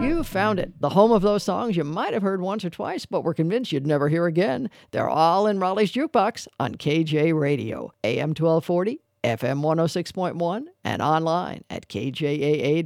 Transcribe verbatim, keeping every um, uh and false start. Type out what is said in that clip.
You found it, the home of those songs you might have heard once or twice, but were convinced you'd never hear again. They're all in Raleigh's Jukebox on K J Radio, A M twelve forty, F M one oh six point one, and online at K J A A